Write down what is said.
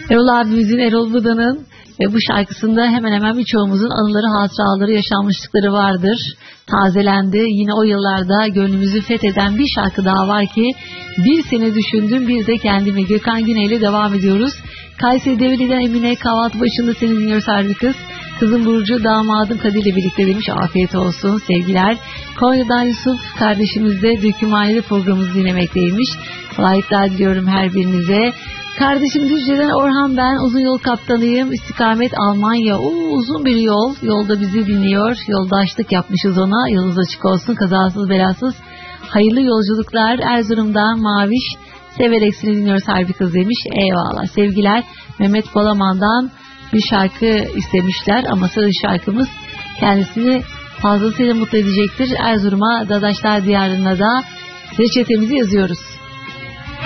Erol abimizin, Erol Buda'nın bu şarkısında hemen hemen birçoğumuzun anıları, hatıraları, yaşanmışlıkları vardır. Tazelendi. Yine o yıllarda gönlümüzü fetheden bir şarkı daha var ki bir seni düşündüm, bir de kendimi. Gökhan Güney ile devam ediyoruz. Kayseri Develi'den Emine, kahvaltı başında seni dinliyoruz harbi kız. Kızım Burcu, damadım Kadir ile birlikte demiş. Afiyet olsun, sevgiler. Konya'dan Yusuf kardeşimiz de Dökümhaneli programımızı dinlemekteymiş. Kolaylıklar diliyorum her birinize. Kardeşim Düzce'den Orhan, ben uzun yol kaptanıyım. İstikamet Almanya. Uzun bir yol. Yolda bizi dinliyor. Yoldaşlık yapmışız ona. Yolunuz açık olsun. Kazasız belasız. Hayırlı yolculuklar. Erzurum'dan Maviş. Severek seni dinliyoruz harbi kız demiş. Eyvallah. Sevgiler. Mehmet Balaman'dan bir şarkı istemişler. Ama sıradaki şarkımız kendisini fazlasıyla mutlu edecektir. Erzurum'a, Dadaşlar Diyarı'na da reçetemizi yazıyoruz.